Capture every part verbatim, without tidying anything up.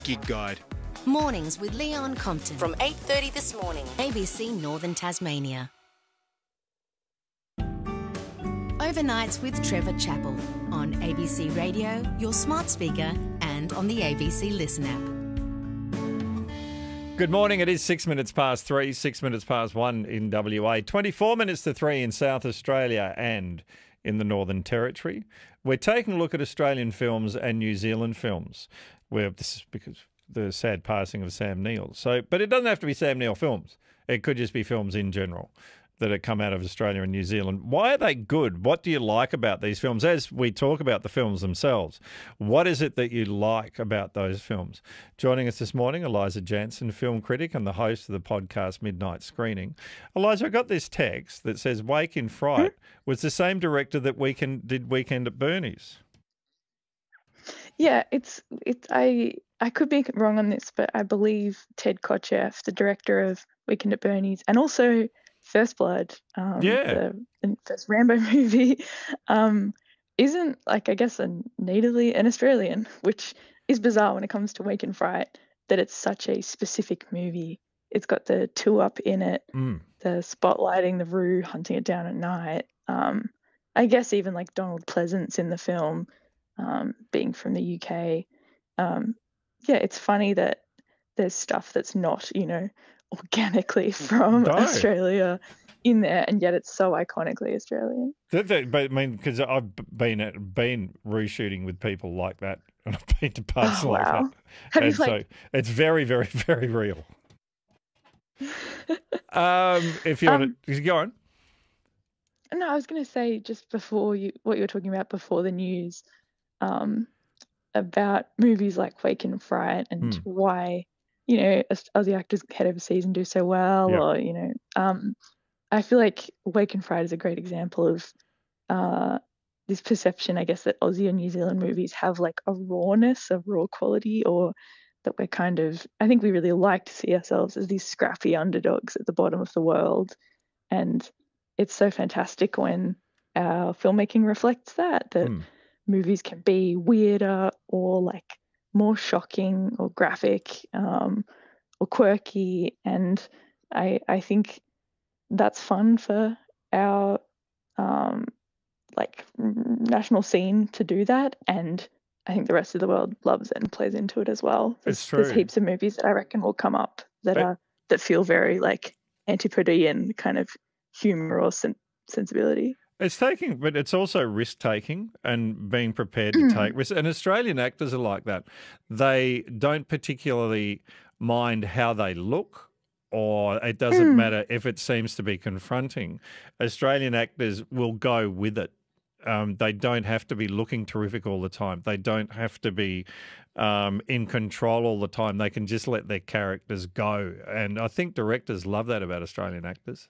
Gig Guide. Mornings with Leon Compton. From eight thirty this morning. A B C Northern Tasmania. Overnights with Trevor Chappell. On A B C Radio, your smart speaker, and on the A B C Listen app. Good morning. It is six minutes past three, six minutes past one in W A, twenty-four minutes to three in South Australia and in the Northern Territory. We're taking a look at Australian films and New Zealand films. Where this is because the sad passing of Sam Neill. So, but it doesn't have to be Sam Neill films. It could just be films in general that have come out of Australia and New Zealand. Why are they good? What do you like about these films? As we talk about the films themselves, what is it that you like about those films? Joining us this morning, Eliza Jansen, film critic and the host of the podcast Midnight Screening. Eliza, I got this text that says Wake in Fright was the same director that Weekend did Weekend at Bernie's. Yeah, it's it's I I could be wrong on this, but I believe Ted Kotcheff, the director of Weekend at Bernie's, and also First Blood, um, yeah, the, the first Rambo movie, um, isn't like I guess a natively an Australian, which is bizarre when it comes to Wake in Fright. That it's such a specific movie. It's got the two up in it, mm. the spotlighting the Roo, hunting it down at night. Um, I guess even like Donald Pleasance in the film. Um, being from the U K, um, yeah, it's funny that there's stuff that's not, you know, organically from no. Australia in there, and yet it's so iconically Australian. That, that, but I mean, because I've been at, been reshooting with people like that, and I've been to pubs Oh, like wow. that, Have and you, so like... it's very, very, very real. um, if you um, want to go on. No, I was going to say just before you, what you were talking about before the news. Um, about movies like Wake in Fright and mm. why, you know, Aussie actors head overseas and do so well, yep. or, you know, um, I feel like Wake in Fright is a great example of uh, this perception, I guess, that Aussie and New Zealand movies have like a rawness, a raw quality, or that we're kind of, I think we really like to see ourselves as these scrappy underdogs at the bottom of the world. And it's so fantastic when our filmmaking reflects that, that mm. movies can be weirder or like more shocking or graphic um, or quirky, and I I think that's fun for our um, like national scene to do that, and I think the rest of the world loves it and plays into it as well. There's, it's true. There's heaps of movies that I reckon will come up that but, are that feel very like antipodean kind of humor or sen- sensibility. It's taking, but it's also risk taking and being prepared to take risks. And Australian actors are like that. They don't particularly mind how they look, or it doesn't mm. matter if it seems to be confronting. Australian actors will go with it. Um, they don't have to be looking terrific all the time. They don't have to be um, in control all the time. They can just let their characters go. And I think directors love that about Australian actors.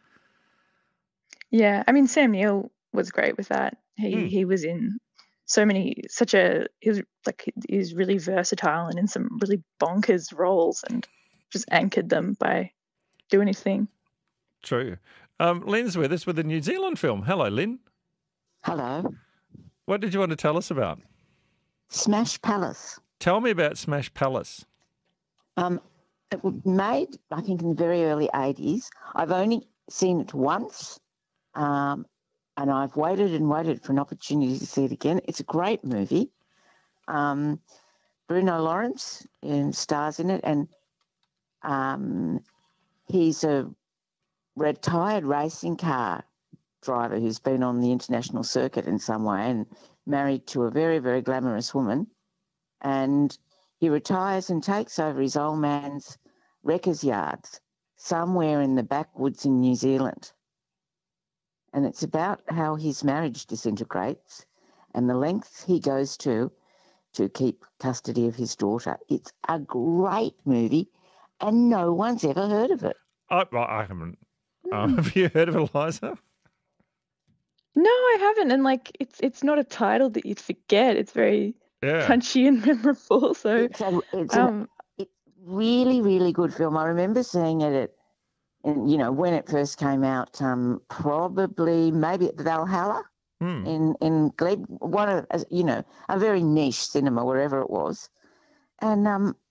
Yeah, I mean, Sam Neill was great with that. He mm. he was in so many, such a, he was like, he's really versatile and in some really bonkers roles and just anchored them by doing his thing. True. Um, Lynn's with us with a New Zealand film. Hello, Lynn. Hello. What did you want to tell us about? Smash Palace. Tell me about Smash Palace. Um, it was made, I think, in the very early eighties. I've only seen it once. Um, and I've waited and waited for an opportunity to see it again. It's a great movie. Um, Bruno Lawrence um, stars in it, and um, he's a retired racing car driver who's been on the international circuit in some way and married to a very, very glamorous woman. And he retires and takes over his old man's wreckers yards somewhere in the backwoods in New Zealand. And it's about how his marriage disintegrates and the lengths he goes to to keep custody of his daughter. It's a great movie, and no one's ever heard of it. I, I haven't. Um, have you heard of it, Eliza? No, I haven't. And like, it's it's not a title that you'd forget. It's very yeah. punchy and memorable. So it's a, it's um, a it's really, really good film. I remember seeing it at. And, you know, when it first came out, um, probably maybe at the Valhalla mm. in, in Glebe, one of, you know, a very niche cinema, wherever it was. And um,